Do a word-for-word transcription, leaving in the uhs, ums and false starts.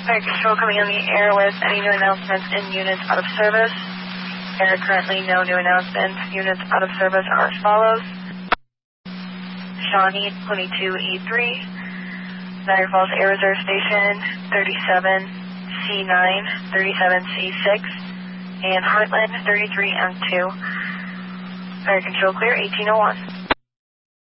Fire Control coming on the air with any new announcements in units out of service. There are currently no new announcements. Units out of service are as follows. Shawnee twenty-two E three, Niagara Falls Air Reserve Station thirty-seven C nine, thirty-seven C six, and Heartland thirty-three M two. Fire Control clear, eighteen oh one.